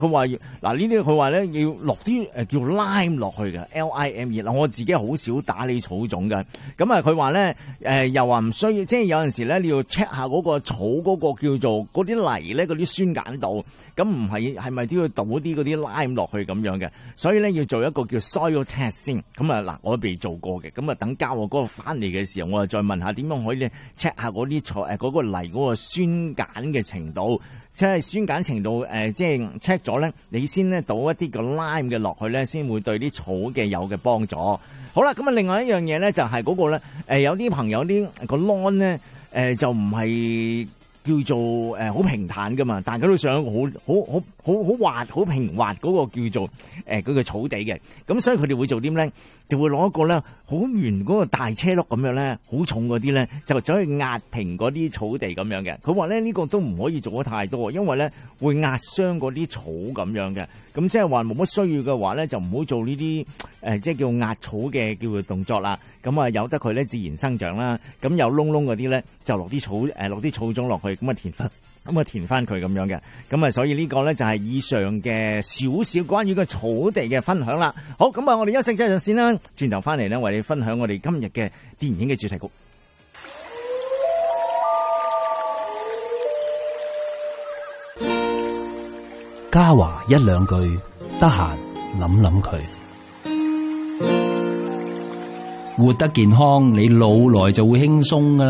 佢話嗱呢啲佢話咧要落啲叫 lime 落去嘅 lime 嗱，我自己好少打理草種嘅，咁啊佢話咧又話唔需要，即係有陣時咧你要 check 下嗰個草嗰個叫做嗰啲泥咧嗰啲酸鹼度，咁唔係咪都要倒啲嗰啲 lime 落去咁樣嘅，所以咧要做一個叫 soil test 先，咁啊嗱我未做過嘅，咁啊等交我嗰個翻嚟嘅時候，我就再問下點樣可以咧 check 下嗰啲草嗰個泥嗰個酸鹼嘅程度。即係酸鹼程度即係 check 咗咧，你先咧倒一啲個 lime 嘅落去咧，先會對啲草嘅有嘅幫助。好啦，咁啊另外一樣嘢咧就係嗰個咧有啲朋友啲個 lawn 咧就唔係叫做好平坦噶嘛，大家都想好滑好平滑嗰個叫做嗰個草地嘅，咁所以佢哋會做啲咧，就會攞一個咧好圓嗰個大車轆咁樣咧，好重嗰啲咧就走去壓平嗰啲草地咁樣嘅。佢話咧呢個都唔可以做得太多，因為咧會壓傷嗰啲草咁樣嘅。咁即係話冇乜需要嘅話咧，就唔好做呢啲即係叫壓草嘅叫做動作啦。咁啊由得佢咧自然生長啦。咁有窿窿嗰啲咧就落啲草落啲草種落去，咁啊填翻佢咁樣嘅。咁啊所以呢個咧就係以上嘅少少關於個草地嘅分享啦。好，咁啊我哋休息一陣先啦，轉頭翻嚟咧為你分享我哋今日嘅電影嘅主題曲。 嘉華一兩句，得閒諗諗佢。活得健康，你老來就會輕鬆㗎啦。